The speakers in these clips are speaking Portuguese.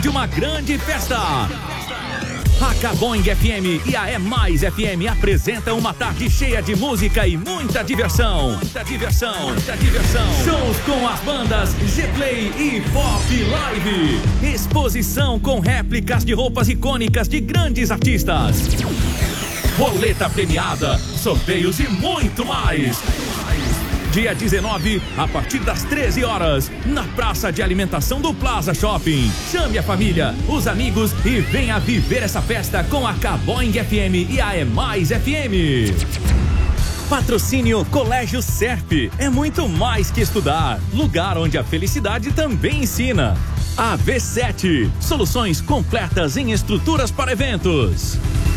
de uma grande festa. A Caboing FM e a É Mais FM apresentam uma tarde cheia de música e muita diversão. Muita diversão, muita diversão. Shows com as bandas G-Play e Pop Live. Exposição com réplicas de roupas icônicas de grandes artistas. Roleta premiada, sorteios e muito mais. Dia 19, a partir das 13 horas, na praça de alimentação do Plaza Shopping. Chame a família, os amigos e venha viver essa festa com a Caboing FM e a É Mais FM. Patrocínio Colégio Serp. É muito mais que estudar. Lugar onde a felicidade também ensina. A V7. Soluções completas em estruturas para eventos.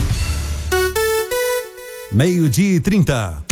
12:30.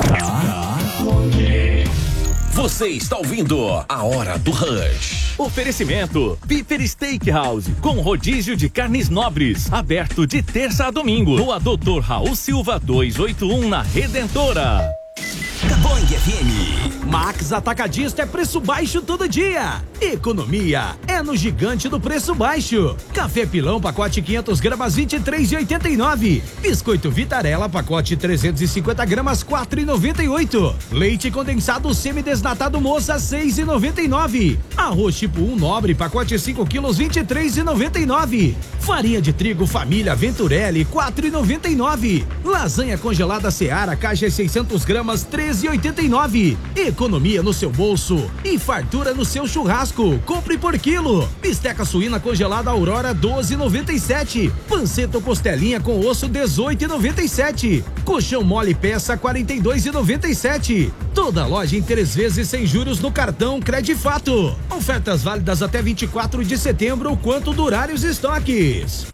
Você está ouvindo a Hora do Rush. Oferecimento Piper Steakhouse, com rodízio de carnes nobres, aberto de terça a domingo. Rua Doutor Raul Silva 281, na Redentora. Caboing FM. Max Atacadista é preço baixo todo dia. Economia é no Gigante do Preço Baixo. Café Pilão, pacote 500 gramas, 23,89. Biscoito Vitarella, pacote 350 gramas, 4,98. Leite condensado semidesnatado Moça, 6,99. Arroz tipo 1 nobre, pacote 5 quilos, 23,99. Farinha de trigo Família Venturelli, 4,99. Lasanha congelada Seara, caixa 600 gramas, 13,89. Economia no seu bolso e fartura no seu churrasco. Compre por quilo. Bisteca suína congelada Aurora, 12,97. Panceta ou costelinha com osso, 18,97. Colchão mole peça, 42,97. Toda loja em 3 vezes sem juros no cartão Credifato. Ofertas válidas até 24 de setembro, quanto durar os estoques.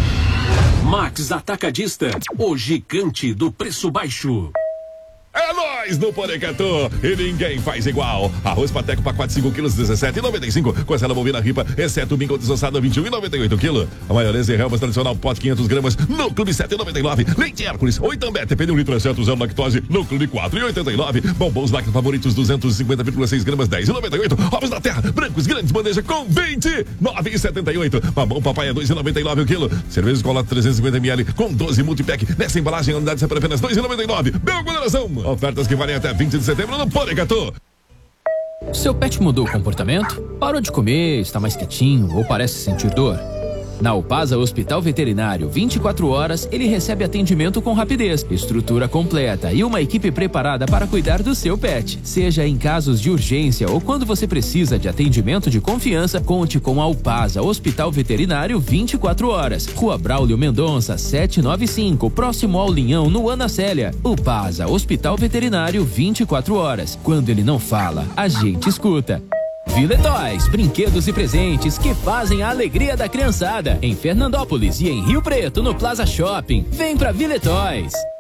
Max Atacadista, o gigante do preço baixo. É nóis no Porecatu e ninguém faz igual. Arroz Pateco, pacote 5 quilos, 17,95. Costela bovina ripa, exceto bingo desossado, 21,98 quilo. A maionese Helmas tradicional, pote 500 gramas, no Clube 7,99. Leite Hércules, Oitambé, TPD 1 litro, exceto zero lactose, no Clube 4,89. Bombons Lacto Favoritos, 250,6 gramas, 10,98. Ovos da Terra, brancos grandes, bandeja com 29,78. Mamão Papai é 2,99 o quilo. Cerveja Escola 350ml com 12 multipack. Nessa embalagem, a unidade sai por apenas 2,99. Bel moderação. Ofertas que valem até 20 de setembro no Porecatu. Seu pet mudou o comportamento? Parou de comer, está mais quietinho ou parece sentir dor? Na Upasa Hospital Veterinário, 24 horas, ele recebe atendimento com rapidez, estrutura completa e uma equipe preparada para cuidar do seu pet. Seja em casos de urgência ou quando você precisa de atendimento de confiança, conte com a Upasa Hospital Veterinário 24 horas. Rua Braulio Mendonça, 795, próximo ao Linhão, no Ana Célia. Upasa Hospital Veterinário 24 horas. Quando ele não fala, a gente escuta. Vile Toys, brinquedos e presentes que fazem a alegria da criançada. Em Fernandópolis e em Rio Preto, no Plaza Shopping. Vem pra Vile Toys.